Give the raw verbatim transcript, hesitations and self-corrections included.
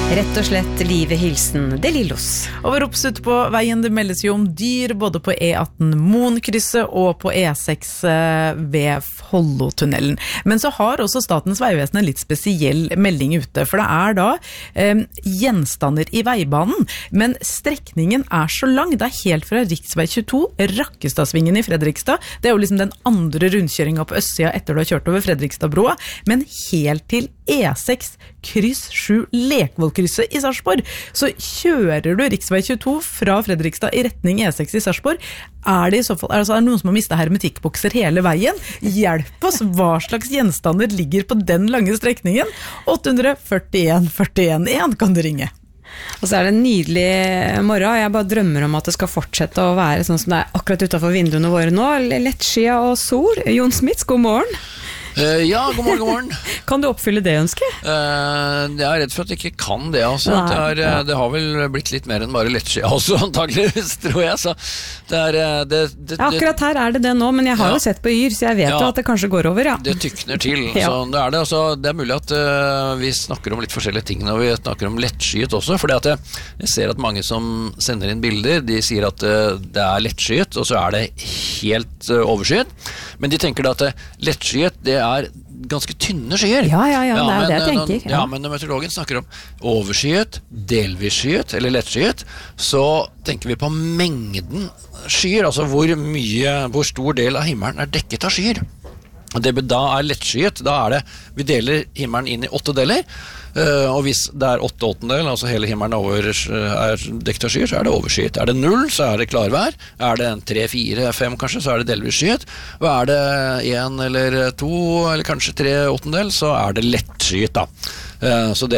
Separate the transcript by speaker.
Speaker 1: Rett og slett livet hilsen, det Lillos.
Speaker 2: Over oppsutt på veien, det meldes jo om dyr, både på E atten Moen-krysset og på E seks ved Follotunnelen. Men så har også Statens vegvesen en litt spesiell melding ute, for det er da eh, gjenstander i veibanen, men strekningen er så lang, det er helt fra riksvei tjueto, Rakkestadsvingen i Fredrikstad, det er jo liksom den andre rundkjøringen på østsida etter du har kjørt over Fredrikstadbroa, men helt til E seks kryss sju Lekvollkrysset i Sarpsborg. Så kjører du riksvei tjueto fra Fredrikstad i retning E seks i Sarpsborg, er det i så fall altså er det noen som har mistet hermetikkbokser hele veien? Hjelp oss, hva slags gjenstander ligger på den lange strekningen? åtte fire en fire en en kan du ringe.
Speaker 1: Og så er det en nydelig morgen, jeg bare drømmer om at det skal fortsette å være sånn som det er akkurat utenfor vinduene våre nå, lettskia og sol. Jon Smits, god morgen.
Speaker 3: Uh, ja, god morgen, god morgen.
Speaker 1: Kan du oppfylle det ønsket?
Speaker 3: Uh, jeg er redd for at jeg ikke kan det, altså. Det, er, ja. det har vel blitt litt mer enn bare lettskia også, antageligvis, tror jeg. Så det er, det, det,
Speaker 1: ja, akkurat her er det det nå, men jeg har ja. jo sett på Yr, så jeg vet ja. jo at det kanskje går over, ja.
Speaker 3: Det tykner til, ja. så det er det. Altså, det er mulig at uh, vi snakker om litt forskjellige ting når vi snakker om lettskyet også, fordi at jeg, jeg ser at mange som sender inn bilder, de sier at uh, det er lettskyet, og så er det helt uh, overskyet. Men de tenker da at uh, lettskyet, det er ganske tynne skyer.
Speaker 1: Ja, ja, ja, det er
Speaker 3: ja,
Speaker 1: det jeg
Speaker 3: men,
Speaker 1: tenker.
Speaker 3: Ja. ja, men når meteorologen snakker om overskyet, delvis skyet, eller lettskyet, så tenker vi på mengden skyer, altså hvor mye, hvor stor del av himmelen er dekket av skyer. Og det da er lettskyet, da er det, vi deler himmelen inn i åtte deler, uh, og hvis det er åtte åttendel, altså hele himmelen over, er dekket av skyer, så er det overskyet. Er det null, så er det klarvær. Er det en tre, fire, fem kanskje, så er det delvis skyet. Og er det en eller to, eller kanskje tre åttendel, så er det lettskyet da. Uh, så det